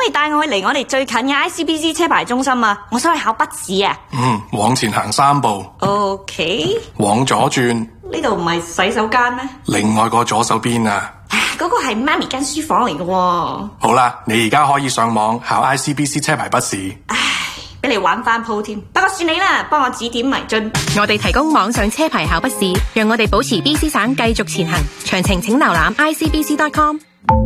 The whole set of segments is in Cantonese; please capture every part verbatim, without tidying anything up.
你帶我去離我哋最近嘅 I C B C 車牌中心啊！我想去考筆試啊。 嗯，往前行三步。 OK。 往左轉。 呢度唔係洗手間咩？ 另外個左手邊啊。 嗰個係媽咪間書房嚟嘅喎。 好啦，你而家可以上網考 I C B C 車牌筆試。 唉，俾你玩翻鋪添。不過算你啦，幫我指點迷津。 我哋提供網上車牌考筆試，讓我哋保持 B C 省繼續前行。詳情請瀏覽 I C B C dot com。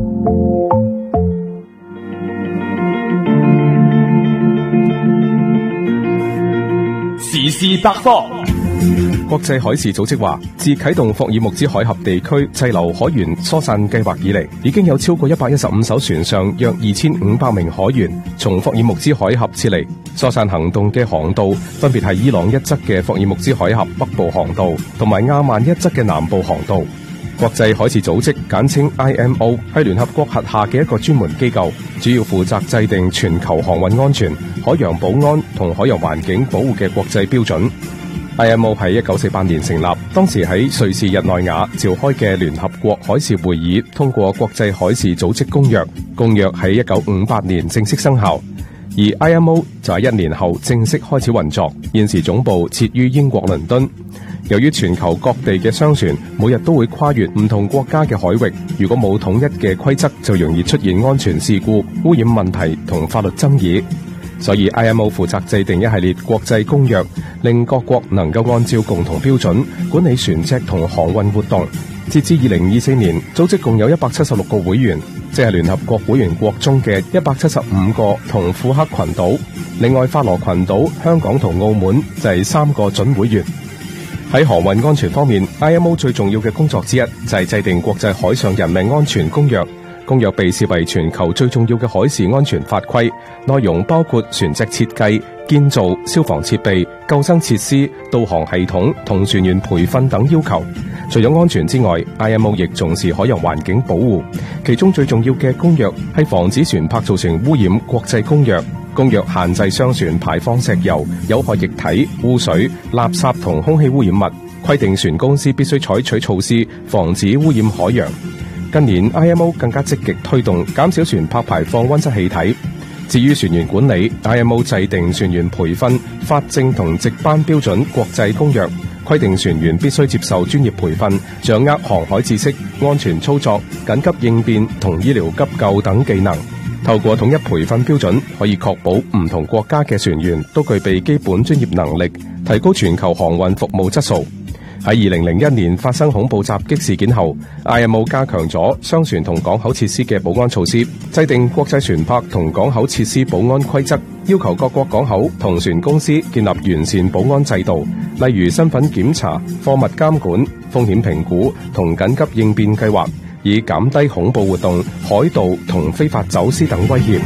時事百科。 國際海事組織話，自啟動霍爾木茲海峽地區滯留海員疏散計劃以嚟，已經有超過一百一十五艘船上約二千五百名海員從霍爾木茲海峽撤離。疏散行動嘅航道分別係伊朗一側嘅霍爾木茲海峽北部航道同埋亞曼一側嘅南部航道。國際海事組織簡稱 I M O 係聯合國轄下嘅一個專門機構，主要負責制定全球航運安全、海洋保安同海洋環境保護嘅國際標準。I M O 喺一九四八年成立，當時喺瑞士日內瓦召開嘅聯合國海事會議通過國際海事組織公約，公約喺一九五八年正式生效，而 I M O 就喺一年後正式開始運作，現時總部設於英國倫敦。由於全球各地嘅商船每日都會跨越唔同國家嘅海域，如果冇統一嘅規則，就容易出現安全事故、污染問題同法律爭議。所以 I M O 負責制定一系列國際公約，令各國能夠按照共同標準管理船隻同航運活動。截至二零二四年，組織共有一百七十六個會員，即係聯合國會員國中嘅一百七十五個同庫克群島。另外，法羅群島、香港同澳門就係三個準會員。喺航運安全方面， I M O 最重要嘅工作之一就係制定國際海上人命安全公約。公約被視為全球最重要嘅海事安全法規，內容包括船隻設計、建造、消防設備、救生設施、導航系統同船員培訓等要求。除咗安全之外， I M O 亦重視海洋環境保護，其中最重要嘅公約係防止船舶造成污染國際公約。公約限制商船排放石油、有害液體、污水、垃圾同空氣污染物，規定船公司必須採取措施防止污染海洋。近年 I M O 更加積極推動減少船舶排放溫室氣體。至於船員管理， I M O 制定船員培訓、法證同值班標準國際公約，規定船員必須接受專業培訓，掌握航海知識、安全操作、緊急應變同醫療急救等技能。透過統一培訓標準，可以確保唔同國家嘅船員都具備基本專業能力，提高全球航運服務質素。喺二零零一年發生恐怖襲擊事件後， I M O 加強咗商船同港口設施嘅保安措施，制定國際船舶同港口設施保安規則，要求各國港口同船公司建立完善保安制度，例如身份檢查、貨物監管、風險評估同緊急應變計劃，以減低恐怖活動、海盜同非法走私等威脅。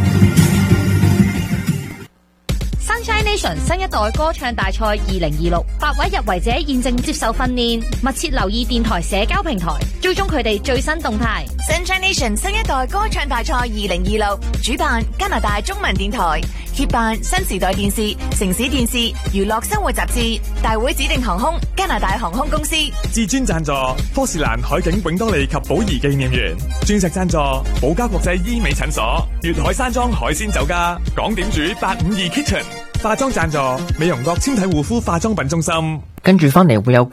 Sunshine Nation 新一代歌唱大賽二零二六，八位入圍者現正接受訓練，密切留意電台社交平台，追蹤佢哋最新動態。 Sunshine Nation 新一代歌唱大賽二零二六，主辦加拿大中文電台，協辦新時代電視、城市電視、娛樂生活雜誌，大會指定航空加拿大航空公司， 至尊贊助科士蘭海景永多利及寶儀紀念園，鑽石贊助寶嘉國際醫美診所，粵海山莊海鮮酒家，港點煮八五二 Kitchen， 化妝贊助美容樂纖體護膚化妝品中心。 跟住翻嚟會有